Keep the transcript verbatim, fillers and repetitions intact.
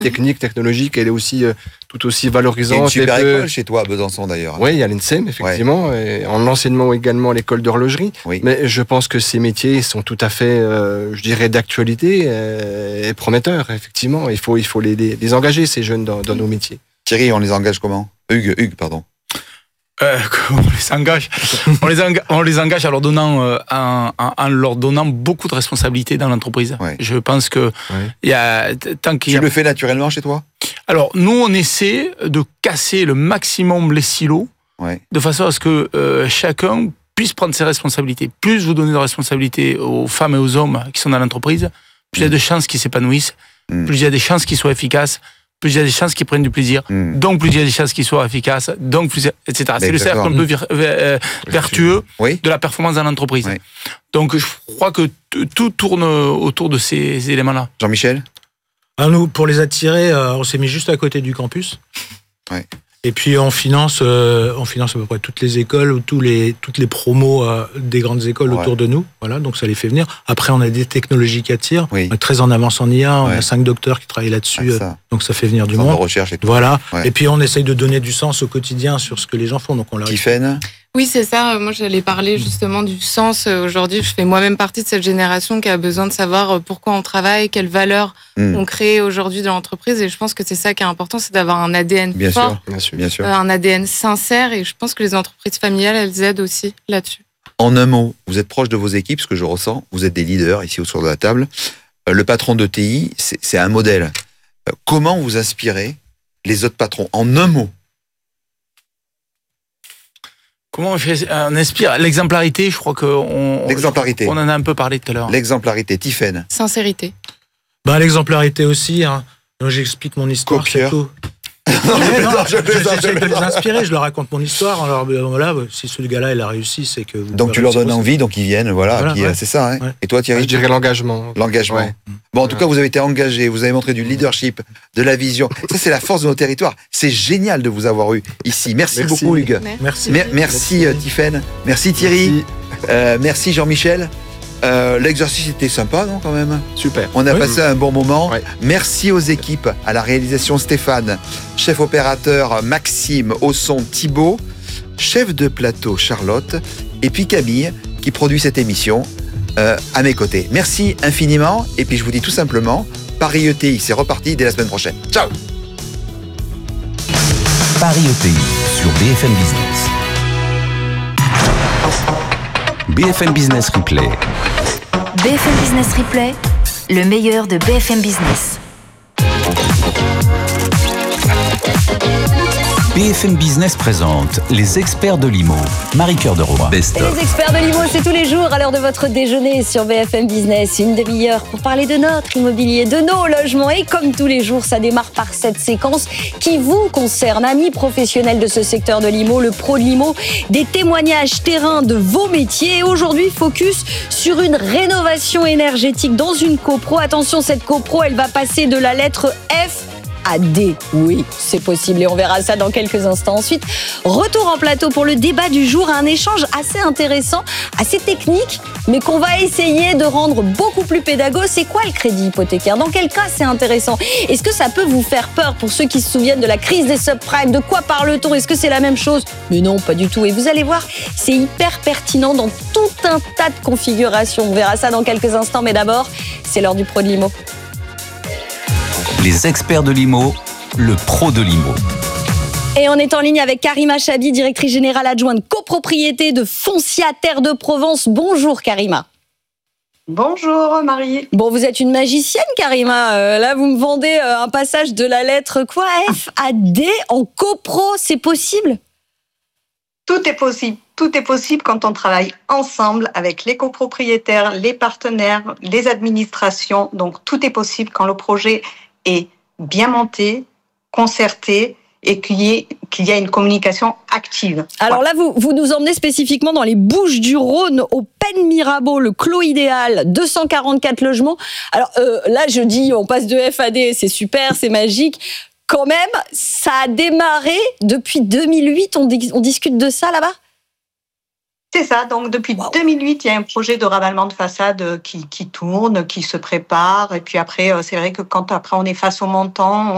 technique, technologique, elle est aussi euh, tout aussi valorisante. Il y a une super peut... école chez toi à Besançon d'ailleurs. Oui, il y a l'I N S E M, effectivement, ouais. Et en enseignement également à l'école d'horlogerie. Oui. Mais je pense que ces métiers sont tout à fait, euh, je dirais, d'actualité euh, et prometteurs, effectivement. Il faut, il faut les, les, les engager, ces jeunes, dans, dans nos métiers. Thierry, on les engage comment ? Hugues, Hugues, pardon. Euh, on les engage, on les engage, on les engage en leur donnant, euh, en, en, en leur donnant beaucoup de responsabilités dans l'entreprise. Ouais. Je pense que Ouais. il y a tant qu'il y Tu a... le fais naturellement chez toi ? Alors nous, on essaie de casser le maximum les silos, Ouais. de façon à ce que euh, chacun puisse prendre ses responsabilités. Plus vous donnez de responsabilités aux femmes et aux hommes qui sont dans l'entreprise, plus il y a de chances qu'ils s'épanouissent, Mm. plus il y a des chances qu'ils soient efficaces, plus il y a des chances qu'ils prennent du plaisir, Mm. donc plus il y a des chances qu'ils soient efficaces, donc plus, et cetera. C'est le cercle Exactement. un peu vir- euh, vertueux Oui. de la performance dans l'entreprise. Oui. Donc je crois que t- tout tourne autour de ces éléments-là. Jean-Michel ? Ah, nous, pour les attirer, euh, on s'est mis juste à côté du campus. Ouais. Et puis on finance, euh, on finance à peu près toutes les écoles ou tous les, toutes les promos euh, des grandes écoles Ouais. autour de nous. Voilà, donc ça les fait venir. Après, on a des technologies qui attirent. Oui. On est très en avance en I A. On Ouais. a cinq docteurs qui travaillent là-dessus. Ah, euh, ça. donc ça fait venir du Centre de monde. recherche et tout. Voilà. Ouais. Et puis on essaye de donner du sens au quotidien sur ce que les gens font. Donc on leur Tiffaine ? Oui, c'est ça. Moi, j'allais parler justement du sens. Aujourd'hui, je fais moi-même partie de cette génération qui a besoin de savoir pourquoi on travaille, quelles valeurs Mm. on crée aujourd'hui dans l'entreprise. Et je pense que c'est ça qui est important, c'est d'avoir un A D N Bien fort, sûr, Bien sûr. bien sûr. euh, un A D N sincère. Et je pense que les entreprises familiales, elles aident aussi là-dessus. En un mot, vous êtes proche de vos équipes, ce que je ressens. Vous êtes des leaders ici autour de la table. Euh, Le patron de T I, c'est c'est un modèle. Euh, Comment vous inspirez les autres patrons ? En un mot. Comment on, fait, on inspire l'exemplarité? Je crois qu'on L'exemplarité. on en a un peu parlé tout à l'heure. L'exemplarité. Tiffaine. Sincérité. Bah, l'exemplarité aussi. Hein. Donc, j'explique mon histoire, c'est Copieur. tout. Non, je Ouais, non, plaisante, je je- plaisante, J'essaie je de les plaisante. inspirer, je leur raconte mon histoire. Alors ben, voilà, si ce gars-là il a réussi, c'est que vous Donc pouvez tu leur réussir donnes aussi. envie, donc ils viennent, voilà. Voilà, puis, ouais. euh, c'est ça. Hein. Ouais. Et toi Thierry ? Je dirais l'engagement. L'engagement. Ouais. Bon, en tout cas, vous avez été engagé, vous avez montré du leadership, de la vision. Ça, c'est la force de nos territoires. C'est génial de vous avoir eu ici. Merci, Merci. beaucoup, Hugues. Merci. Mer- merci, euh, Tiffaine. Merci, Thierry. Merci. Euh, merci, Jean-Michel. Euh, L'exercice était sympa, non, quand même ? Super. On a Oui. passé un bon moment. Ouais. Merci aux équipes, à la réalisation Stéphane, chef opérateur Maxime, au son Thibaut, chef de plateau Charlotte, et puis Camille qui produit cette émission euh, à mes côtés. Merci infiniment, et puis je vous dis tout simplement, Paris E T I, c'est reparti dès la semaine prochaine. Ciao. Paris E T I sur B F M Business. B F M Business Replay. B F M Business Replay, le meilleur de B F M Business. B F M Business présente les experts de l'I M O. Marie-Cœur de Roy. Best Et of. les experts de l'I M O, c'est tous les jours à l'heure de votre déjeuner sur B F M Business. Une demi-heure pour parler de notre immobilier, de nos logements. Et comme tous les jours, ça démarre par cette séquence qui vous concerne, amis professionnels de ce secteur de l'I M O, le pro de l'I M O, des témoignages terrain de vos métiers. Et aujourd'hui, focus sur une rénovation énergétique dans une copro. Attention, cette copro, elle va passer de la lettre F à D. Oui, c'est possible et on verra ça dans quelques instants. Ensuite, retour en plateau pour le débat du jour, un échange assez intéressant, assez technique, mais qu'on va essayer de rendre beaucoup plus pédago. C'est quoi le crédit hypothécaire ? Dans quel cas c'est intéressant ? Est-ce que ça peut vous faire peur pour ceux qui se souviennent de la crise des subprimes ? De quoi parle-t-on ? Est-ce que c'est la même chose ? Mais non, pas du tout. Et vous allez voir, c'est hyper pertinent dans tout un tas de configurations. On verra ça dans quelques instants, mais d'abord, c'est l'heure du pro de l'I M O. Les experts de l'I M O, le pro de l'I M O. Et on est en ligne avec Karima Chabi, directrice générale adjointe copropriété de Foncia Terre de Provence. Bonjour Karima. Bonjour Marie. Bon, vous êtes une magicienne Karima. Euh, là, vous me vendez euh, un passage de la lettre quoi F à D en copro, c'est possible ? Tout est possible. Tout est possible quand on travaille ensemble avec les copropriétaires, les partenaires, les administrations. Donc tout est possible quand le projet est bien monté, concerté et qu'il y ait, qu'il y a une communication active. Alors là, vous, vous nous emmenez spécifiquement dans les Bouches-du-Rhône, au Pen Mirabeau, le Clos Idéal, deux cent quarante-quatre logements. Alors euh, là, je dis, on passe de F à D, c'est super, c'est magique. Quand même, ça a démarré depuis deux mille huit, on, di- on discute de ça là-bas ? C'est ça, donc depuis Wow. deux mille huit, il y a un projet de ravalement de façade qui, qui tourne, qui se prépare. Et puis après, c'est vrai que quand après on est face au montant,